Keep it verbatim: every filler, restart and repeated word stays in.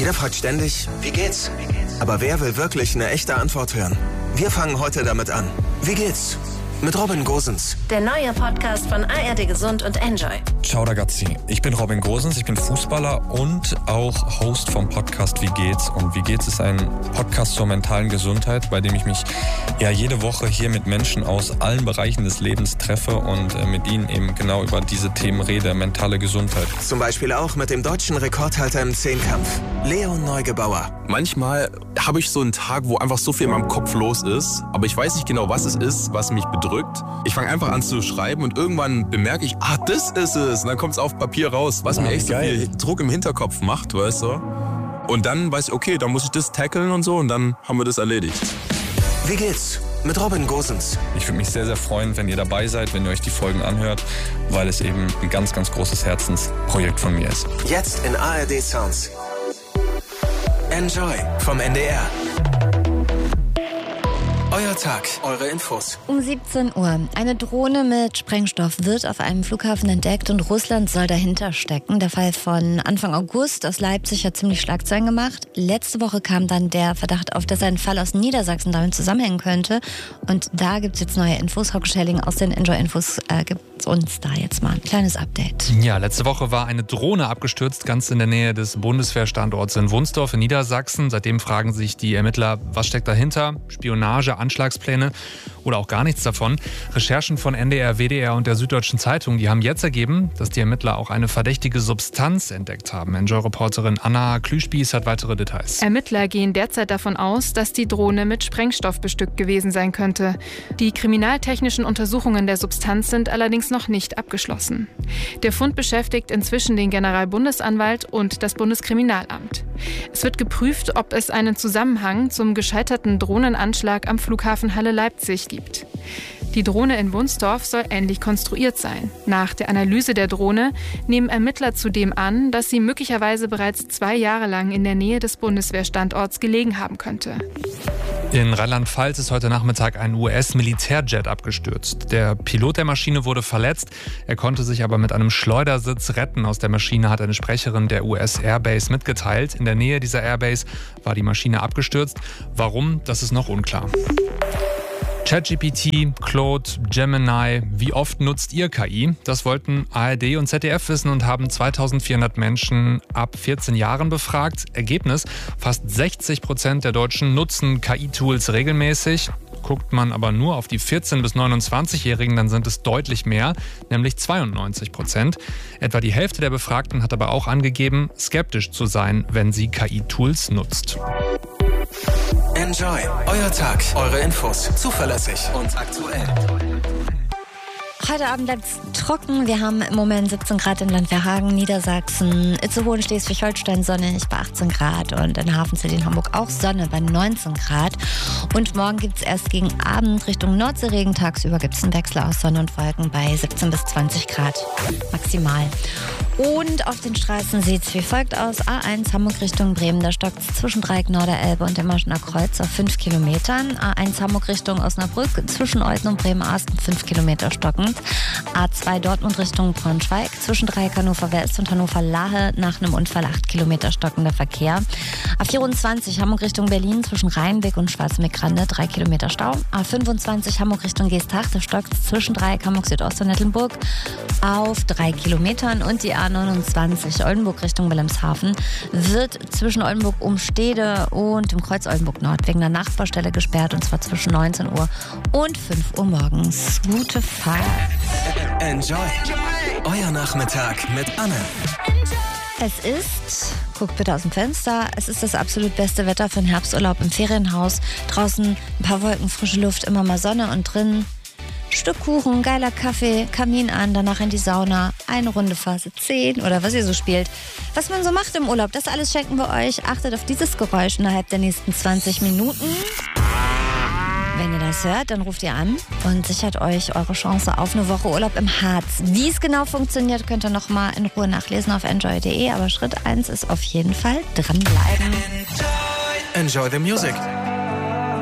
Jeder fragt ständig, wie geht's? Aber wer will wirklich eine echte Antwort hören? Wir fangen heute damit an. Wie geht's? Mit Robin Gosens. Der neue Podcast von A R D Gesund und Enjoy. Ciao ragazzi, ich bin Robin Gosens, ich bin Fußballer und auch Host vom Podcast Wie geht's? Und Wie geht's ist ein Podcast zur mentalen Gesundheit, bei dem ich mich ja jede Woche hier mit Menschen aus allen Bereichen des Lebens treffe und äh, mit ihnen eben genau über diese Themen rede, mentale Gesundheit. Zum Beispiel auch mit dem deutschen Rekordhalter im Zehnkampf, Leon Neugebauer. Manchmal habe ich so einen Tag, wo einfach so viel in meinem Kopf los ist, aber ich weiß nicht genau, was es ist, was mich bedrückt. Ich fange einfach an zu schreiben und irgendwann bemerke ich, ah, das ist es. Und dann kommt es auf Papier raus, was mir echt so viel Druck im Hinterkopf macht, weißt du. Und dann weiß ich, okay, dann muss ich das tackeln und so und dann haben wir das erledigt. Wie geht's? Mit Robin Gosens. Ich würde mich sehr, sehr freuen, wenn ihr dabei seid, wenn ihr euch die Folgen anhört, weil es eben ein ganz, ganz großes Herzensprojekt von mir ist. Jetzt in A R D Sounds. Enjoy vom N D R. Euer Tag, eure Infos. Um siebzehn Uhr. Eine Drohne mit Sprengstoff wird auf einem Flughafen entdeckt und Russland soll dahinter stecken. Der Fall von Anfang August aus Leipzig hat ziemlich Schlagzeilen gemacht. Letzte Woche kam dann der Verdacht auf, dass ein Fall aus Niedersachsen damit zusammenhängen könnte. Und da gibt es jetzt neue Infos. Hauke Schelling aus den Enjoy-Infos äh, gibt uns da jetzt mal ein kleines Update. Ja, letzte Woche war eine Drohne abgestürzt, ganz in der Nähe des Bundeswehrstandorts in Wunsdorf in Niedersachsen. Seitdem fragen sich die Ermittler, was steckt dahinter? Spionage, Anschlagspläne oder auch gar nichts davon. Recherchen von N D R, W D R und der Süddeutschen Zeitung, die haben jetzt ergeben, dass die Ermittler auch eine verdächtige Substanz entdeckt haben. Enjoy-Reporterin Anna Klüspieß hat weitere Details. Ermittler gehen derzeit davon aus, dass die Drohne mit Sprengstoff bestückt gewesen sein könnte. Die kriminaltechnischen Untersuchungen der Substanz sind allerdings noch nicht abgeschlossen. Der Fund beschäftigt inzwischen den Generalbundesanwalt und das Bundeskriminalamt. Es wird geprüft, ob es einen Zusammenhang zum gescheiterten Drohnenanschlag am Flughafen Halle-Leipzig gibt. Die Drohne in Wunsdorf soll ähnlich konstruiert sein. Nach der Analyse der Drohne nehmen Ermittler zudem an, dass sie möglicherweise bereits zwei Jahre lang in der Nähe des Bundeswehrstandorts gelegen haben könnte. In Rheinland-Pfalz ist heute Nachmittag ein U S-Militärjet abgestürzt. Der Pilot der Maschine wurde verletzt, er konnte sich aber mit einem Schleudersitz retten. Aus der Maschine hat eine Sprecherin der U S-Airbase mitgeteilt. In der Nähe dieser Airbase war die Maschine abgestürzt. Warum, das ist noch unklar. ChatGPT, Claude, Gemini, wie oft nutzt ihr K I? Das wollten A R D und Z D F wissen und haben zweitausendvierhundert Menschen ab vierzehn Jahren befragt. Ergebnis, fast sechzig Prozent der Deutschen nutzen K I-Tools regelmäßig. Guckt man aber nur auf die vierzehn- bis neunundzwanzigjährigen, dann sind es deutlich mehr, nämlich zweiundneunzig Prozent. Etwa die Hälfte der Befragten hat aber auch angegeben, skeptisch zu sein, wenn sie K I-Tools nutzt. Enjoy. Euer Tag, eure Infos. Zuverlässig und aktuell. Heute Abend bleibt es trocken. Wir haben im Moment siebzehn Grad in Landwehrhagen, Niedersachsen, Itzehoe und Schleswig-Holstein sonnig bei achtzehn Grad und in Hafencity in Hamburg auch Sonne bei neunzehn Grad. Und morgen gibt es erst gegen Abend Richtung Nordseeregen. Tagsüber gibt es einen Wechsel aus Sonne und Wolken bei siebzehn bis zwanzig Grad maximal. Und auf den Straßen sieht es wie folgt aus. A eins Hamburg Richtung Bremen, da stockt es zwischen Dreieck Norderelbe und dem Marschener Kreuz auf fünf Kilometern. A eins Hamburg Richtung Osnabrück, zwischen Olten und Bremerhaven fünf Kilometer stockend. A zwei Dortmund Richtung Braunschweig, zwischen Dreieck Hannover West und Hannover Lahe nach einem Unfall acht Kilometer stockender Verkehr. A vierundzwanzig Hamburg Richtung Berlin, zwischen Rheinbeck und Schwarzenbeck-Grande drei Kilometer Stau. A fünfundzwanzig Hamburg Richtung Geesthacht, da stockt es zwischen Dreieck Hamburg Südost und Nettelnburg auf drei Kilometern. Und die A neunundzwanzig Oldenburg Richtung Wilhelmshaven wird zwischen Oldenburg Umstede und dem Kreuz Oldenburg Nord wegen einer Nachbarstelle gesperrt, und zwar zwischen neunzehn Uhr und fünf Uhr morgens. Gute Fahrt. Enjoy. Euer Nachmittag mit Anne. Es ist, guckt bitte aus dem Fenster, es ist das absolut beste Wetter für einen Herbsturlaub im Ferienhaus. Draußen ein paar Wolken, frische Luft, immer mal Sonne und drin Stück Kuchen, geiler Kaffee, Kamin an, danach in die Sauna, eine Runde Phase zehn oder was ihr so spielt. Was man so macht im Urlaub, das alles schenken wir euch. Achtet auf dieses Geräusch innerhalb der nächsten zwanzig Minuten. Wenn ihr das hört, dann ruft ihr an und sichert euch eure Chance auf eine Woche Urlaub im Harz. Wie es genau funktioniert, könnt ihr noch mal in Ruhe nachlesen auf enjoy punkt de. Aber Schritt eins ist auf jeden Fall dranbleiben. Enjoy the music.